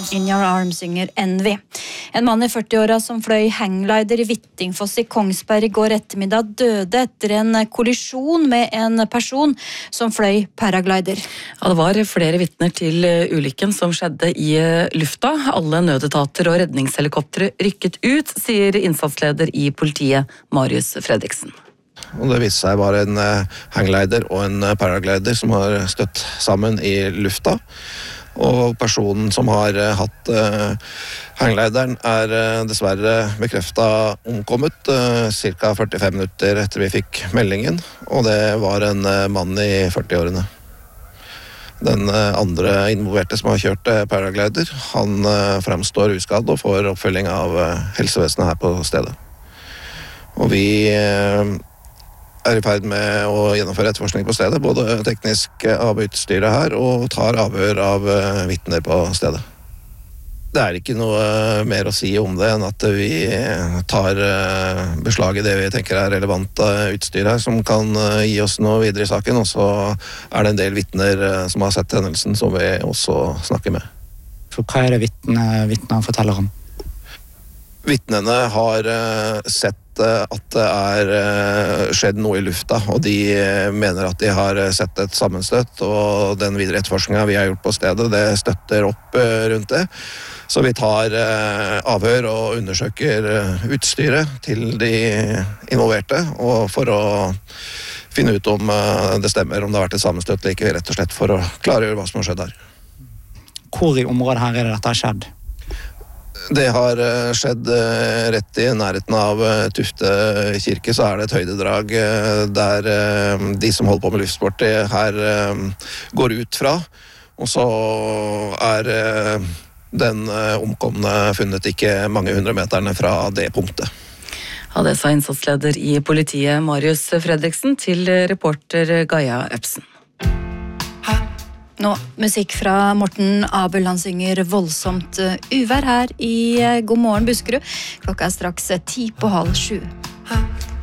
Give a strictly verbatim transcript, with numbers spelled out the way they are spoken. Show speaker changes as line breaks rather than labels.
In Your Arms synger Envy. En mann i førti-åra som fløy hangglider i Hvittingfoss i Kongsberg i går ettermiddag døde etter en kollisjon med en person som fløy paraglider.
Ja, det var flere vitner til ulykken som skjedde i lufta. Alle nødetater og redningshelikoptre rykket ut, sier innsatsleder i politiet Marius Fredriksen.
Og det viste seg bare en hangglider og en paraglider som har støtt sammen i lufta. Og personen som har hatt uh, hangglideren er uh, dessverre bekreftet omkommet uh, ca. førtifem minutter etter vi fikk meldingen, og det var en uh, mann i førti-årene. Den uh, andre involverte som har kjørt uh, paraglider, han uh, fremstår uskadd og får oppfølging av uh, helsevesenet her på stedet. Og vi uh, er i ferd med å gjennomføre etterforskning på stedet, både teknisk av utstyret her og tar avhør av vitner på stedet. Det er ikke noe mer å si om det enn at vi tar beslag i det vi tenker er relevant utstyr her, som kan gi oss noe videre i saken, og så er det en del vitner som har sett hendelsen som vi også snakker med.
For hva er det vitner forteller om?
Vitnene har sett at det er skjedd noe i lufta, og de mener at de har sett et sammenstøt, og den videre etterforskningen vi har gjort på stedet, det støtter opp rundt det. Så vi tar avhør og undersøker utstyret til de involverte, og for å finne ut om det stemmer, om det har vært et sammenstøt, eller ikke, rett og slett for å klargjøre hva som har skjedd her.
Hvor i området her er det dette har skjedd?
Det har skjedd rett i nærheten av Tufte kirke, så er det et høydedrag der de som holder på med luftsport her går ut fra, og så er den omkomne funnet ikke mange hundre meterne fra det punktet.
Ja, det sa innsatsleder i politiet Marius Fredriksen til reporter Gaia Epsen.
Nå, musikk fra Morten Abel, han synger voldsomt uvær her i God morgen Buskerud. Klokka er straks ti på halv sju.